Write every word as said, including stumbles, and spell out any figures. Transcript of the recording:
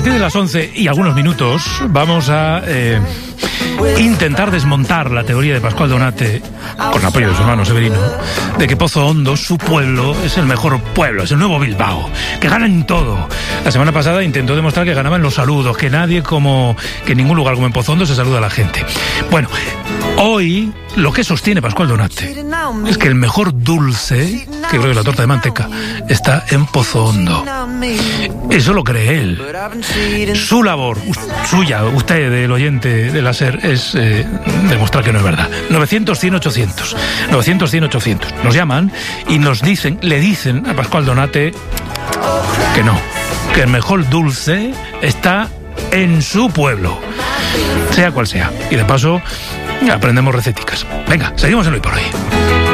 partir de las once y algunos minutos vamos a eh, intentar desmontar la teoría de Pascual Donate, con apoyo de su hermano Severino, de que Pozo Hondo, su pueblo, es el mejor pueblo, es el nuevo Bilbao, que gana en todo. La semana pasada intentó demostrar que ganaba en los saludos, que nadie como, que en ningún lugar como en Pozo Hondo se saluda a la gente. Bueno, hoy lo que sostiene Pascual Donate es que el mejor dulce, que creo que es la torta de manteca, está en Pozo Hondo. Eso lo cree él. Su labor, suya, usted, el oyente de la SER, es eh, demostrar que no es verdad. novecientos, cien, ochocientos. novecientos, cien, ochocientos. Nos llaman y nos dicen, le dicen a Pascual Donate que no, que el mejor dulce está en su pueblo, sea cual sea. Y de paso aprendemos receticas. Venga, seguimos en Hoy por Hoy.